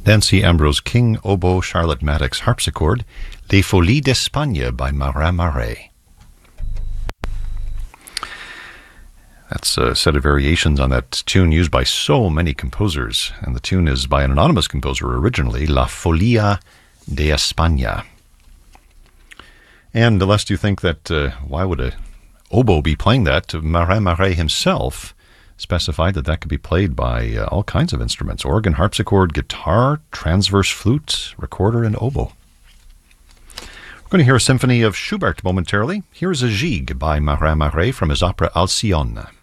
Nancy Ambrose King, oboe, Charlotte Maddox harpsichord, Les Folies d'Espagne by Marin Marais. That's a set of variations on that tune used by so many composers, and the tune is by an anonymous composer originally, La Folia de España. And lest you think that why would a oboe be playing that, Marin Marais himself specified that that could be played by all kinds of instruments: organ, harpsichord, guitar, transverse flute, recorder, and oboe. We're going to hear a symphony of Schubert momentarily. Here's a gigue by Marin Marais from his opera Alcyone.